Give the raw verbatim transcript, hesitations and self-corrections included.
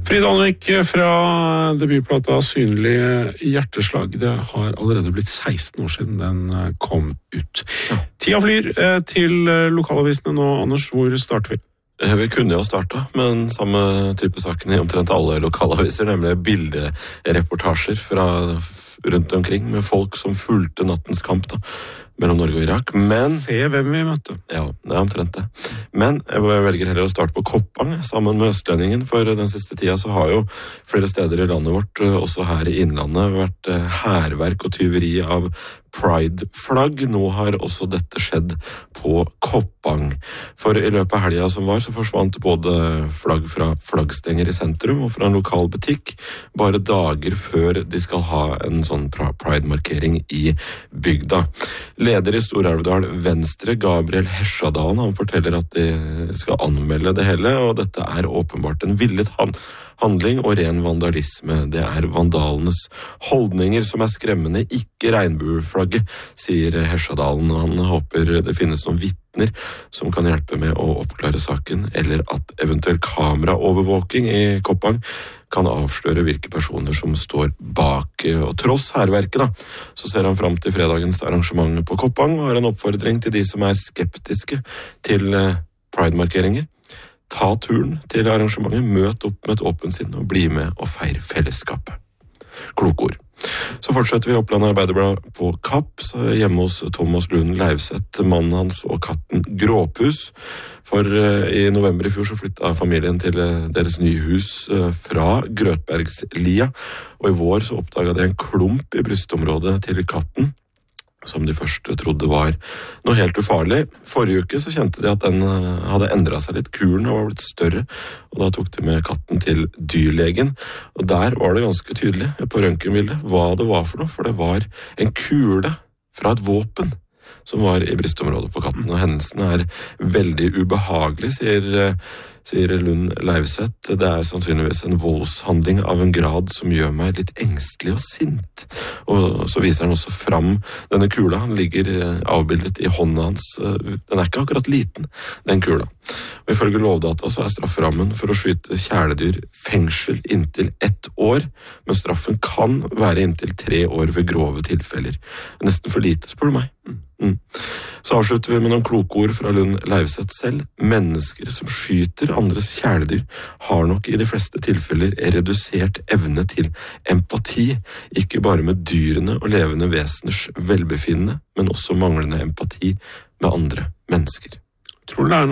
Frida Alvik fra debutplata Synlig hjerteslag. Det har allerede blitt seksten år siden den kom ut. Ja. Tida flyr til lokalavisene nå. Anders, hvor starter vi? Vi kunne jo starta med den samme type saken i omtrent alle lokalaviser, nemlig bildereportasjer fra rundt omkring med folk som fulgte nattens kamp da, mellom Norge og Irak. Men, Se hvem vi møtte. Ja, det er omtrent det. Men jeg velger heller å starte på Koppang sammen med Østlendingen, for den siste tida så har jo flere steder i landet vårt, også her i Innlandet, vært hærverk og tyveri av Pride-flagg. Nå har også dette skjedd på Koppang. For i løpet av helga som var, så forsvant både flagg fra flaggstenger i sentrum og fra en lokal butikk, bare dager før de skal ha en sånn Pride-markering i bygda. Leder i Stor-Elvdal Venstre, Gabriel Hesjadalen, han forteller at de skal anmelde det hele, og dette er åpenbart en villet handling og ren vandalisme. Det er vandalenes holdninger som er skremmende, ikke regnbueflagget, sier Hesjadalen. Han håper det finnes noen vitner som kan hjelpe med å oppklare saken, eller at eventuell kameraovervåking i Koppang kan avsløre hvilke personer som står bak. Og tross hærverket da, så ser han frem til fredagens arrangement på Koppang og har en oppfordring til de som er skeptiske til Pride-markeringer. Ta turen til arrangementet, møt opp med et åpent sinn og bli med og feir fellesskapet. Kloke ord. Så fortsetter vi Oppland Arbeiderblad på Kapp, hjemme hos Thomas Lund Leivseth, mannen hans og katten Gråpus. For i november i fjor så flyttet familien til deres nye hus fra Grøtbergslia, og i vår så oppdaget de en klump i brystområdet til katten, som de første trodde var noe helt ufarlig. Forrige uke så kjente de at den hadde endret seg litt, kulen var blitt større, og da tok de med katten til dyrlegen, og der var det ganske tydelig på røntgenbildet hva det var for noe, for det var en kule fra et våpen som var i brystområdet på katten, og hendelsen er veldig ubehagelig, sier, sier Lund Leivseth. Det er sannsynligvis en voldshandling av en grad som gjør meg litt engstelig og sint. Og så viser han også fram denne kula, han ligger avbildet i hånda hans. Den er ikke akkurat liten, den kula. Og ifølge lovdata så er strafferammen for å skyte kjæledyr fengsel inntil ett år, men straffen kan være inntil tre år ved grove tilfeller. Nesten for lite, spør du meg. Mm. Så avslutter vi med noen kloke ord fra Lund Leivseth selv. Mennesker som skyter andres kjæledyr har nok i de fleste tilfeller redusert evne til empati, ikke bare med dyrene og levende veseners velbefinnende, men også manglende empati med andre mennesker. Tror du det er noe